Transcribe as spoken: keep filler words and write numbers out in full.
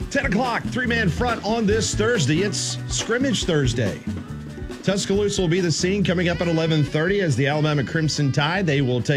ten o'clock, three-man front on this Thursday. It's Scrimmage Thursday. Tuscaloosa will be the scene coming up at eleven thirty as the Alabama Crimson Tide. They will take